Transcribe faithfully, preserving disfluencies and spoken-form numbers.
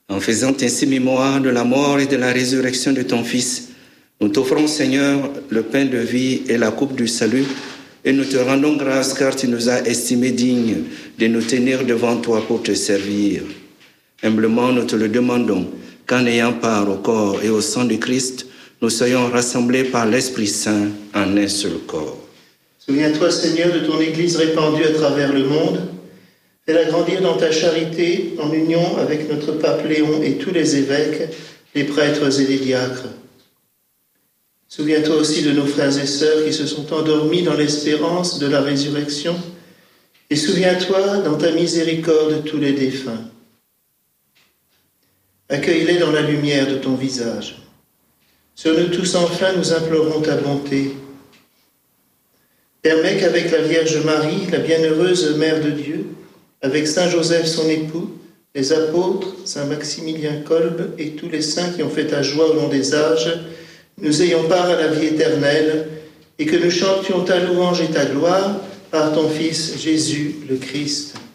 En faisant ainsi mémoire de la mort et de la résurrection de ton Fils, nous t'offrons, Seigneur, le pain de vie et la coupe du salut, et nous te rendons grâce car tu nous as estimés dignes de nous tenir devant toi pour te servir. Humblement, nous te le demandons, qu'en ayant part au corps et au sang de Christ, nous soyons rassemblés par l'Esprit Saint en un seul corps. Souviens-toi, Seigneur, de ton Église répandue à travers le monde. Fais-la grandir dans ta charité, en union avec notre pape Léon et tous les évêques, les prêtres et les diacres. Souviens-toi aussi de nos frères et sœurs qui se sont endormis dans l'espérance de la résurrection. Et souviens-toi, dans ta miséricorde, de tous les défunts. Accueille-les dans la lumière de ton visage. Sur nous tous, enfin, nous implorons ta bonté. Permets qu'avec la Vierge Marie, la bienheureuse Mère de Dieu, avec Saint Joseph son époux, les apôtres, Saint Maximilien Kolbe et tous les saints qui ont fait ta joie au long des âges, nous ayons part à la vie éternelle et que nous chantions ta louange et ta gloire par ton Fils Jésus le Christ.